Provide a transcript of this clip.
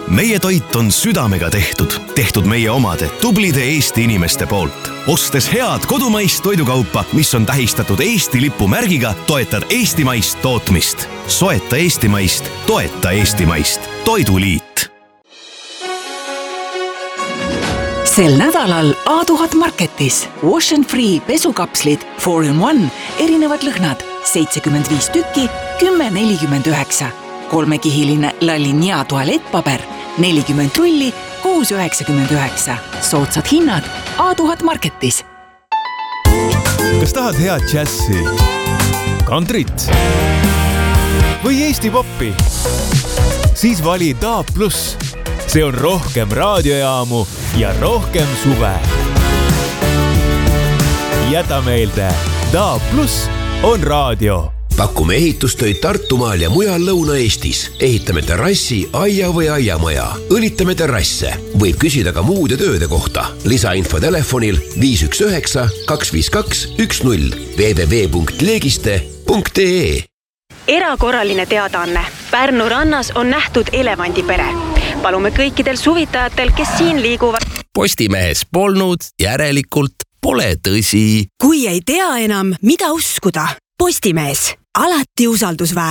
meie toit on südamega tehtud meie omade tublide Eesti inimeste poolt. Ostes head kodumaist toidukaupa, mis on tähistatud Eesti lipumärgiga, toetad eestimaist tootmist. Soeta eestimaist, toeta eestimaist. Toiduliit. Sel nädalal A1000 Marketis Wash and Free pesukapslid 4-in-1 erinevad lõhnad 75 tükki 10,49. Kolmekihiline Lalinia tualettpaber 40 rulli 6,99. Soodsad hinnad A1000 Marketis. Kas tahad head džässi, kantrit või Eesti poppi? Siis vali DAB+. See on rohkem raadiojaamu ja rohkem suve. Jäta meelde, DAB+ on raadio. Pakume ehitustöid Tartumaal ja mujal Lõuna-Eestis. Ehitame terrassi, aia või aiamaja. Õlitame terrasse. Võib küsida ka muude tööde kohta. Lisainfo telefonil 519 252 10 www.legiste.ee. Erakorraline teadaanne. Pärnu rannas on nähtud elevandipere. Palume kõikidel suvitajatel, kes siin liiguvad. Postimehes polnud, järelikult pole tõsi. Kui ei tea enam, mida uskuda. Postimees. Alati usaldusväärne.